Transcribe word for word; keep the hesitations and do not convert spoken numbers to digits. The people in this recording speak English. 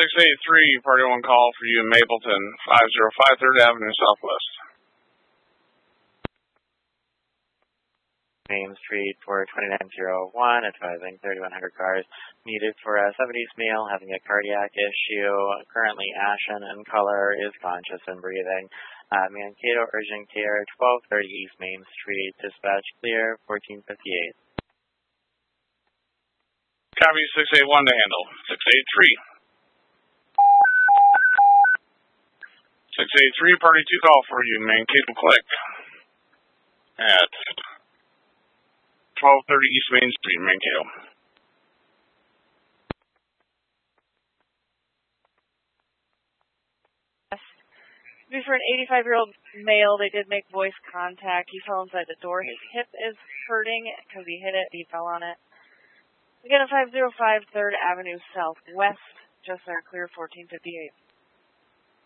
six eight three, party one call for you in Mapleton, five oh five third Avenue Southwest. Main Street for twenty-nine oh one, advising thirty-one hundred cars needed for a seventies male having a cardiac issue, currently ashen in color, is conscious and breathing. Uh, Mankato urgent care, twelve thirty East Main Street, dispatch clear, fourteen fifty-eight. Copy six eight one to handle, six eight three. six eight three, party two call for you, Mankato Click at twelve thirty East Main Street, Mankato. Yes. For an eighty-five-year-old male, they did make voice contact. He fell inside the door. His hip is hurting because he hit it. He fell on it. Again, at five oh five third Avenue Southwest, just there, clear fourteen fifty-eight.